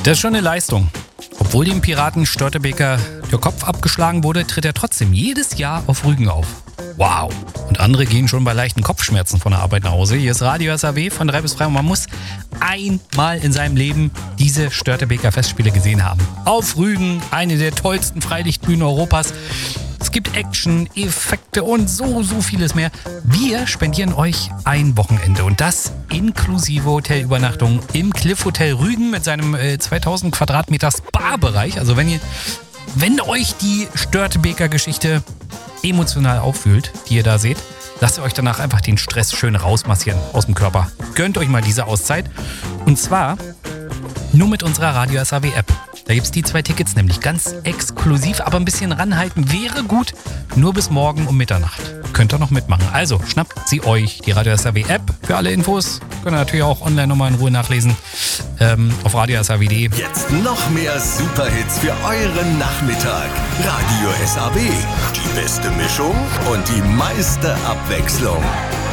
Das ist schon eine Leistung. Obwohl dem Piraten Störtebeker der Kopf abgeschlagen wurde, tritt er trotzdem jedes Jahr auf Rügen auf. Wow. Und andere gehen schon bei leichten Kopfschmerzen von der Arbeit nach Hause. Hier ist Radio SAW von 3 bis 3 und man muss einmal in seinem Leben diese Störtebeker Festspiele gesehen haben. Auf Rügen, eine der tollsten Freilichtbühnen Europas. Es gibt Action, Effekte und so vieles mehr. Wir spendieren euch ein Wochenende und das inklusive Hotelübernachtung im Cliff Hotel Rügen mit seinem 2000 Quadratmeter Spa-Bereich. Also wenn euch die Störtebeker Geschichte emotional auffühlt, die ihr da seht, lasst ihr euch danach einfach den Stress schön rausmassieren aus dem Körper. Gönnt euch mal diese Auszeit und zwar nur mit unserer Radio SAW App. Da gibt es die 2 Tickets nämlich ganz exklusiv, aber ein bisschen ranhalten wäre gut. Nur bis morgen um Mitternacht. Könnt ihr noch mitmachen. Also schnappt sie euch, die Radio SAW App. Für alle Infos könnt ihr natürlich auch online nochmal in Ruhe nachlesen. Auf radiosaw.de. Jetzt noch mehr Superhits für euren Nachmittag. Radio SAW. Die beste Mischung und die meiste Abwechslung.